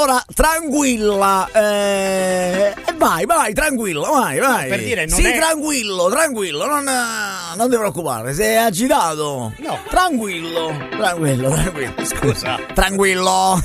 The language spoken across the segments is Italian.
Allora, tranquilla. Vai, tranquillo, vai. Per dire, non sì, è... tranquillo, non ti preoccupare, sei agitato. No. Tranquillo. Scusa. Tranquillo.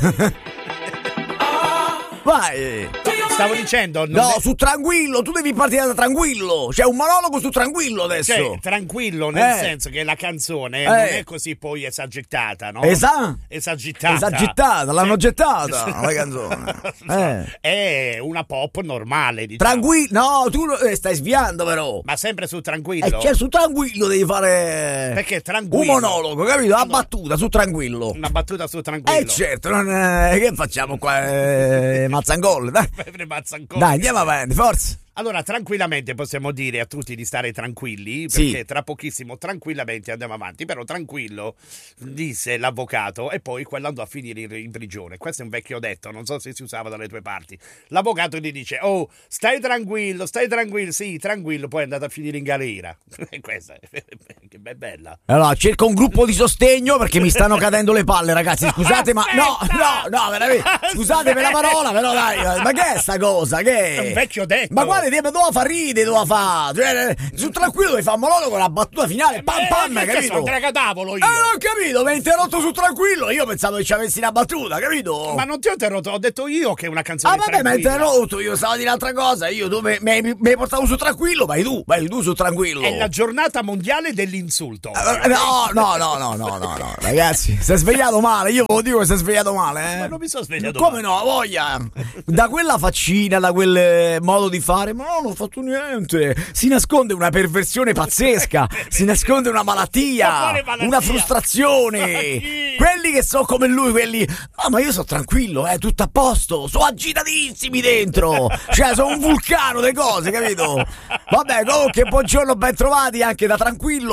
Vai. Stavo dicendo... Su tranquillo, tu devi partire da tranquillo. C'è un monologo su tranquillo adesso. Cioè, tranquillo nel senso che la canzone non è così poi esagitata, no? Esagittata, l'hanno gettata la canzone. È una pop normale, diciamo. Tranquillo, no, tu stai sviando però. Ma sempre su tranquillo. Cioè, su tranquillo devi fare... Perché tranquillo? Un monologo, capito? Una battuta su tranquillo. Una battuta su tranquillo. Certo, che facciamo qua? Mazzangol, dai. Dai, andiamo avanti, forza. Allora, tranquillamente possiamo dire a tutti di stare tranquilli, perché tra pochissimo tranquillamente andiamo avanti, però tranquillo, disse l'avvocato, e poi quello andò a finire in prigione. Questo è un vecchio detto, non so se si usava dalle tue parti. L'avvocato gli dice, oh, stai tranquillo, sì, tranquillo, poi è andato a finire in galera. Questa è bella. Allora, cerco un gruppo di sostegno perché mi stanno cadendo le palle, ragazzi, scusate, ma no, veramente, scusate per la parola, però dai, ma che è sta cosa? Che è un vecchio detto. Ma guarda, doveva far ridere, cioè, su tranquillo devi fare un monologo con la battuta finale, pam, capito? Sono tragatavolo io. Non ho capito, mi hai interrotto su tranquillo, io pensavo che ci avessi una battuta, capito? Ma non ti ho interrotto, ho detto io che è una canzone vabbè, mi hai interrotto, io stavo a dire un'altra cosa, io dove mi hai portato su tranquillo, vai tu su tranquillo. È la giornata mondiale dell'insulto. No, ragazzi, si è svegliato male, io ve lo dico che si è svegliato male, Ma non mi sono svegliato come male. no, voglia. Da quella faccina, da quel modo di fare, ma non ho fatto niente. Si nasconde una perversione pazzesca, si nasconde una malattia, una frustrazione. Quelli che sono come lui, quelli, ma io sono tranquillo, tutto a posto, sono agitatissimi dentro, cioè sono un vulcano di cose, capito? Vabbè, comunque buongiorno, ben trovati anche da tranquillo.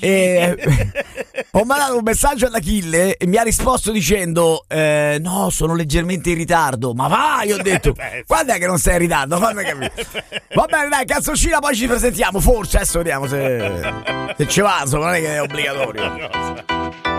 Ho mandato un messaggio ad Achille e mi ha risposto dicendo no, sono leggermente in ritardo. Ma vai, ho detto, guarda che non sei in ritardo, fammi capire. Va bene, dai, canzoncina, poi ci presentiamo, forse adesso vediamo se ci va, insomma, non è che è obbligatorio.